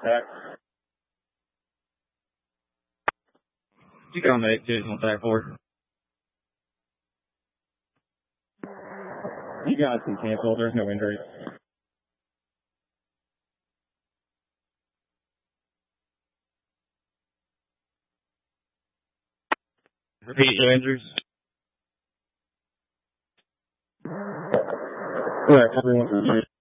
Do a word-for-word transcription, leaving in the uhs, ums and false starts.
contact. You can make two contact four. You guys can cancel. There's no injuries. Repeat your injuries. All right, everyone.